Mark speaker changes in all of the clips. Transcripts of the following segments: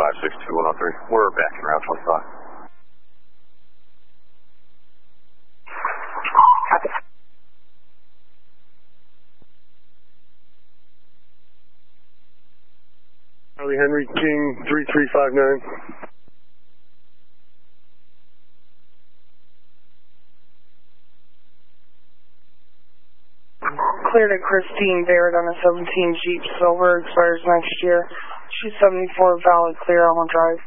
Speaker 1: 562-103. We're back in Route 25.
Speaker 2: Copy.
Speaker 3: Charlie Henry King 3359.
Speaker 2: Cleared to Christine Barrett on a 17 Jeep Silver, expires next year. She's 74, valid, clear, Almond Drive.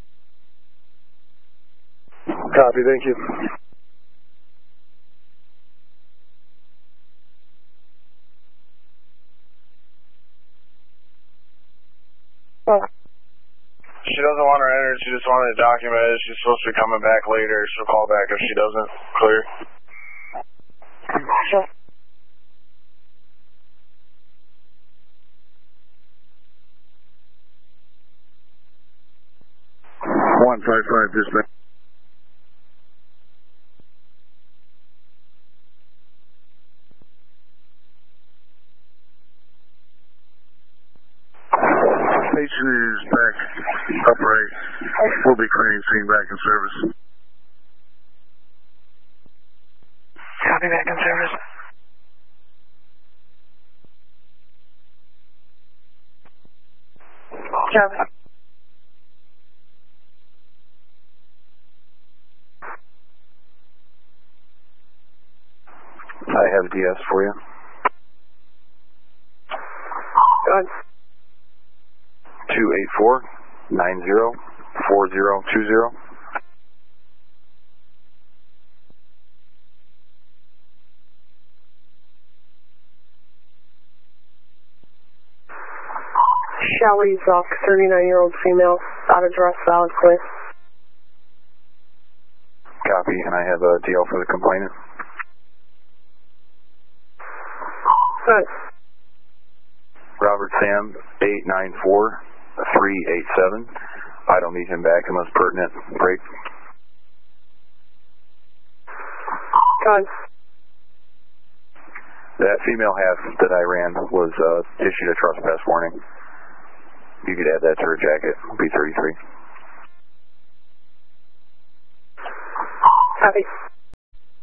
Speaker 3: Copy, thank you.
Speaker 4: She doesn't want her entered, she just wanted to document it. She's supposed to be coming back later. She'll call back if she doesn't. Clear.
Speaker 2: Sure.
Speaker 3: One 55 dispatch. Patient is back upright. We'll be clearing scene back in service.
Speaker 2: Copy, back in service. Copy.
Speaker 1: I have DS for you.
Speaker 2: Good.
Speaker 1: 284-90-4020.
Speaker 2: Shelley Zuck, 39-year-old female, out of dress, valid, clear.
Speaker 1: Copy, and I have a DL for the complainant.
Speaker 2: Good.
Speaker 1: Robert Sam, 894-387. I don't need him back unless pertinent. Break.
Speaker 2: Good.
Speaker 1: That female half that I ran was issued a trespass warning. You could add that to her jacket. B33.
Speaker 2: Copy.